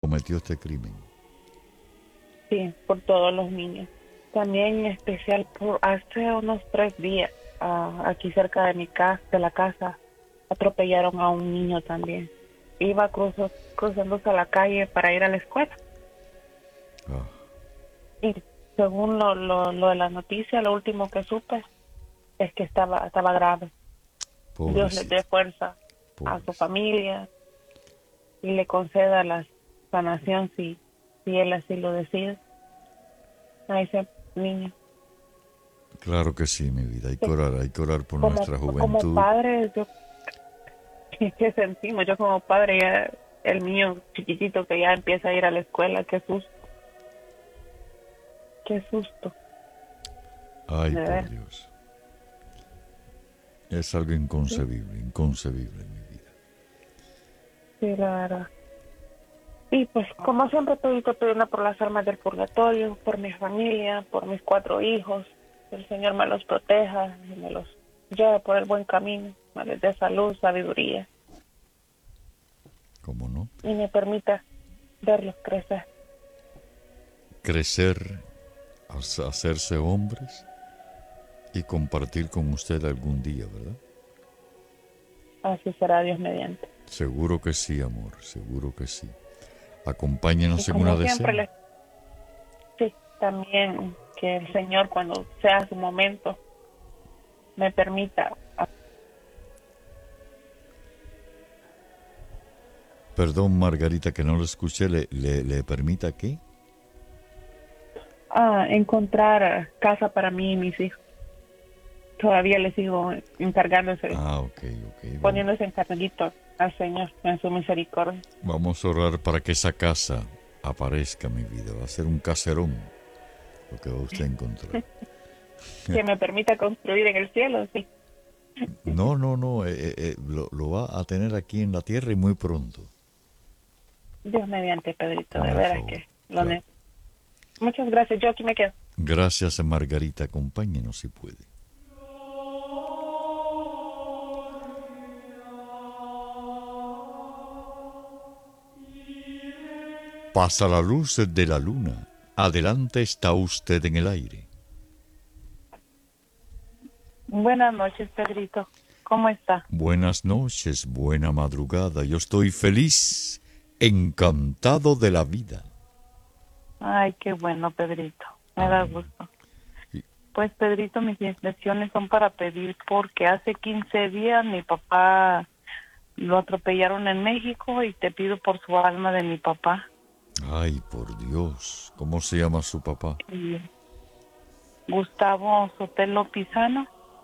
cometió este crimen. Sí, por todos los niños. También en especial por hace unos 3 días, aquí cerca de mi casa, de la casa, atropellaron a un niño también. Iba cruzándose a la calle para ir a la escuela. Ah, Y según lo de la noticia, lo último que supe es que estaba grave. Dios les dé pobrecito, fuerza a su pobrecito. familia y le conceda la sanación si él así lo decide a ese niño. Claro que sí, mi vida. Sí, Hay que orar por Como, nuestra como juventud. padres, ¿qué sentimos? Yo como padre, ya el niño chiquitito que ya empieza a ir a la escuela, qué susto, Ay, de por ver. Dios. Es algo Sí, inconcebible, inconcebible, mi vida. sí, la verdad. Y pues, como siempre, estoy pidiendo por las almas del purgatorio, por mi familia, por mis 4 hijos, que el Señor me los proteja y me los lleve por el buen camino, me les dé salud, sabiduría ¿Cómo no? y me permita verlos crecer. Crecer, hacerse hombres y compartir con usted algún día, ¿verdad? Así será Dios mediante. Seguro que sí, amor, seguro que sí. Y Acompáñenos en una como siempre, decena. sí, también que el Señor, cuando sea su momento, me permita Perdón, Margarita, que no lo escuché. ¿Le permita qué? encontrar casa para mí y mis hijos. Todavía le sigo encargándose, Ah, ok, ok. poniendo ese encarguito al Señor en su misericordia. Vamos a orar para que esa casa aparezca, mi vida. Va a ser un caserón lo que va usted a encontrar. Que me permita construir en el cielo, sí. No, no, no. Lo va a tener aquí en la tierra y muy pronto. Dios mediante, Pedrito, de Hágame el veras favor. que lo Claro. necesito. Muchas gracias, yo aquí me quedo. Gracias, Margarita. Acompáñenos si puede. Pasa la luz de la luna. Adelante está usted en el aire. Buenas noches, Pedrito. ¿Cómo está? Buenas noches, buena madrugada. Yo estoy feliz, encantado de la vida. Ay, qué bueno, Pedrito. Me da Amén. gusto. Y- Pues, Pedrito, mis intenciones son para pedir porque hace 15 días mi papá lo atropellaron en México y te pido por su alma de mi papá. Ay, por Dios, ¿cómo se llama su papá? Y Gustavo Sotelo Pizano,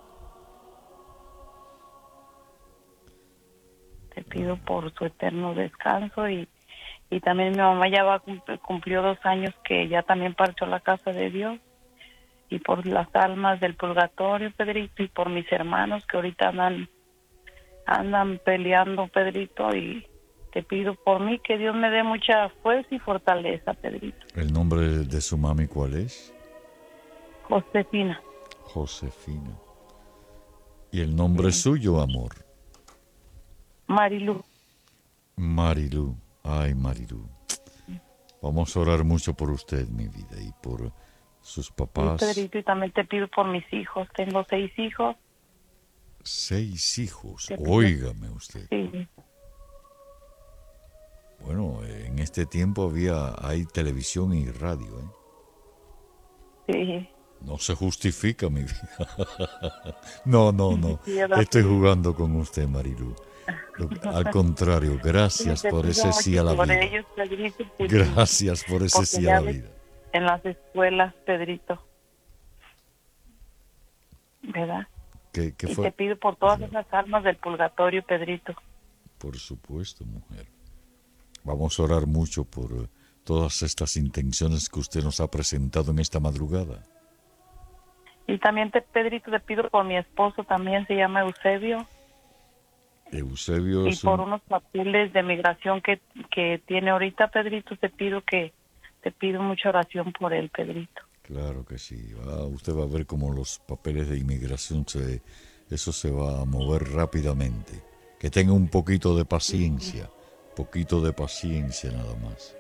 te pido por su eterno descanso y también mi mamá ya cumplió 2 años que ya también partió a la casa de Dios y por las almas del purgatorio, Pedrito, y por mis hermanos que ahorita andan peleando, Pedrito, y te pido por mí que Dios me dé mucha fuerza y fortaleza, Pedrito. ¿El nombre de su mami cuál es? Josefina. Josefina. ¿Y el nombre Sí. suyo, amor? Marilu. Marilú. Ay, Marilú. Vamos a orar mucho por usted, mi vida, y por sus Sí, papás. Pedrito, y también te pido por mis hijos. Tengo 6 hijos. 6 hijos. Te pido, Óigame usted. sí, Bueno, en este tiempo hay televisión y radio, ¿eh? sí, No se justifica, mi vida. No, no, no. sí, yo Estoy jugando con usted, Marilu. Al contrario, sí, gracias te por pido ese sí mucho a la por vida. ellos, Pedrito, Gracias por ese porque sí a ya la ves vida. en las escuelas, Pedrito, ¿verdad? ¿Qué Y te fue? pido por todas Claro, esas almas del purgatorio, Pedrito. por supuesto, mujer. Vamos a orar mucho por todas estas intenciones que usted nos ha presentado en esta madrugada. Y también Pedrito, te pido por mi esposo, también se llama Eusebio, Eusebio y es por un... unos papeles de migración que tiene ahorita, Pedrito, te pido mucha oración por él, Pedrito. Claro que sí. Usted va a ver cómo los papeles de inmigración eso se va a mover rápidamente. Que tenga un poquito de paciencia nada más.